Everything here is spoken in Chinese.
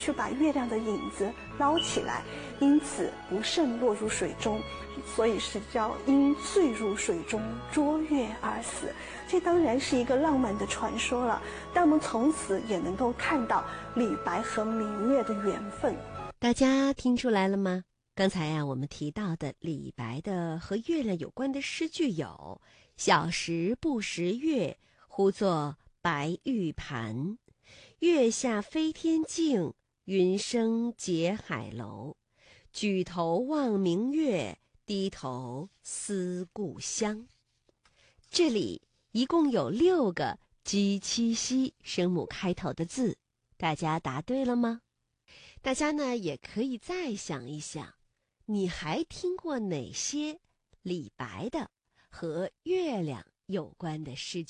去把月亮的影子捞起来，因此不慎落入水中，所以是叫因坠入水中捉月而死。这当然是一个浪漫的传说了，但我们从此也能够看到李白和明月的缘分。 大家听出来了吗？刚才我们提到的李白的和月亮有关的诗句有：小时不识月，呼作白玉盘。月下飞天镜，云生结海楼。举头望明月，低头思故乡。这里一共有6个鸡、七、西声母开头的字，大家答对了吗？大家呢也可以再想一想，你还听过哪些李白的和月亮有关的诗句？